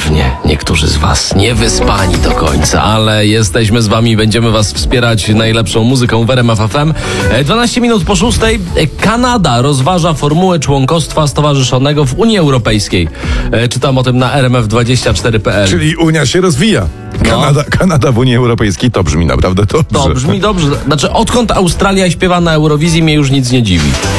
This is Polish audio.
pewnie niektórzy z was niewyspani do końca, ale jesteśmy z wami, będziemy was wspierać najlepszą muzyką w RMF FM. 12 minut po 6. Kanada rozważa formułę członkostwa stowarzyszonego w Unii Europejskiej. Czytam o tym na rmf24.pl. Czyli Unia się rozwija. Kanada w Unii Europejskiej, to brzmi naprawdę dobrze. To brzmi dobrze. Znaczy, odkąd Australia śpiewa na Eurowizji, mnie już nic nie dziwi.